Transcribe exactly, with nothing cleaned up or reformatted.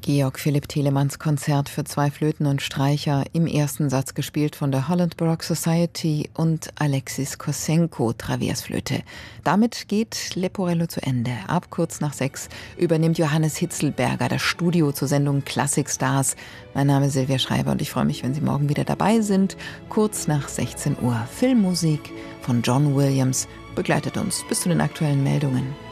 Georg Philipp Telemanns Konzert für zwei Flöten und Streicher, im ersten Satz gespielt von der Holland Baroque Society und Alexis Kossenko, Traversflöte. Damit geht Leporello zu Ende. Ab kurz nach sechs übernimmt Johannes Hitzelberger das Studio zur Sendung Classic Stars. Mein Name ist Silvia Schreiber und ich freue mich, wenn Sie morgen wieder dabei sind. Kurz nach sechzehn Uhr. Filmmusik von John Williams begleitet uns bis zu den aktuellen Meldungen.